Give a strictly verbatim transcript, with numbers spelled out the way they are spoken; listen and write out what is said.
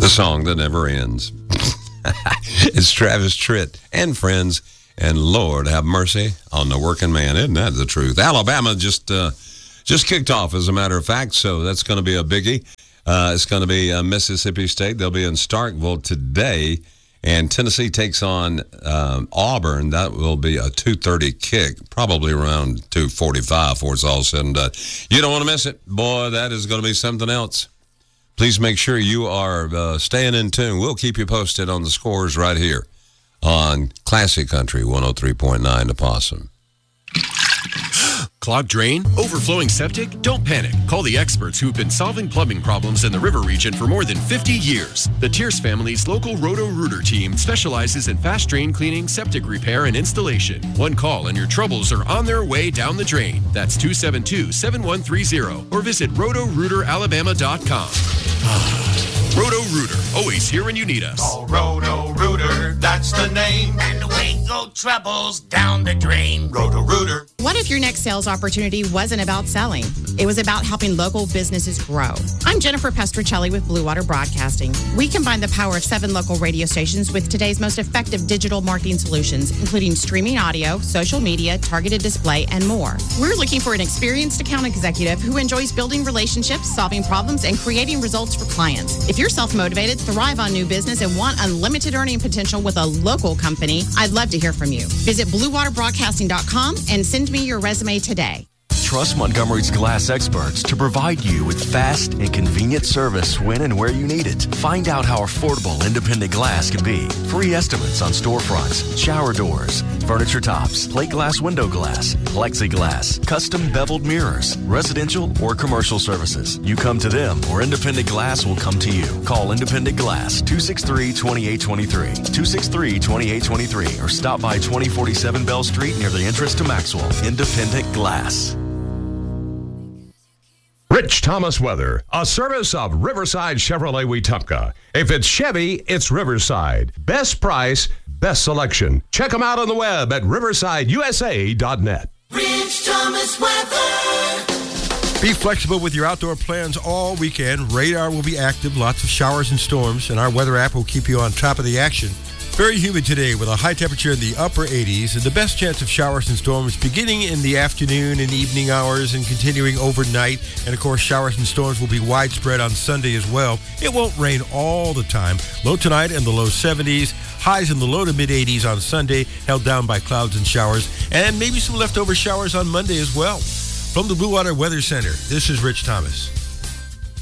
the song that never ends. It's Travis Tritt and friends, and Lord have mercy on the working man. Isn't that the truth? Alabama just uh, just kicked off, as a matter of fact, so that's going to be a biggie. Uh, it's going to be uh, Mississippi State. They'll be in Starkville today, and Tennessee takes on um, Auburn. That will be a two thirty kick, probably around two forty-five before it's all said and done. You don't want to miss it. Boy, that is going to be something else. Please make sure you are uh, staying in tune. We'll keep you posted on the scores right here on Classic Country one oh three point nine The Possum. Clogged drain? Overflowing septic? Don't panic. Call the experts who've been solving plumbing problems in the river region for more than fifty years. The Tierce family's local Roto-Rooter team specializes in fast drain cleaning, septic repair, and installation. One call and your troubles are on their way down the drain. That's two seven two, seven one three zero or visit roto rooter alabama dot com. Roto-Rooter, always here when you need us. Call Roto-Rooter, that's the name. And away go troubles down the drain. Roto-Rooter. What if your next sales opportunity wasn't about selling? It was about helping local businesses grow. I'm Jennifer Pestricelli with Blue Water Broadcasting. We combine the power of seven local radio stations with today's most effective digital marketing solutions, including streaming audio, social media, targeted display, and more. We're looking for an experienced account executive who enjoys building relationships, solving problems, and creating results for clients. If you're self-motivated, thrive on new business, and want unlimited earning potential with a local company, I'd love to hear from you. Visit blue water broadcasting dot com and send me your resume today. Trust Montgomery's glass experts to provide you with fast and convenient service when and where you need it. Find out how affordable independent glass can be. Free estimates on storefronts, shower doors, furniture tops, plate glass window glass, plexiglass, custom beveled mirrors, residential or commercial services. You come to them or Independent Glass will come to you. Call Independent Glass two six three, two eight two three, two six three, two eight two three or stop by twenty forty-seven Bell Street near the entrance to Maxwell. Independent Glass. Rich Thomas Weather, a service of Riverside Chevrolet Wetumpka. If it's Chevy, it's Riverside. Best price, best selection. Check them out on the web at riverside u s a dot net. Rich Thomas Weather. Be flexible with your outdoor plans all weekend. Radar will be active, lots of showers and storms, and our weather app will keep you on top of the action. Very humid today with a high temperature in the upper eighties and the best chance of showers and storms beginning in the afternoon and evening hours and continuing overnight. And of course, showers and storms will be widespread on Sunday as well. It won't rain all the time. Low tonight in the low seventies, highs in the low to mid eighties on Sunday, held down by clouds and showers, and maybe some leftover showers on Monday as well. From the Blue Water Weather Center, this is Rich Thomas.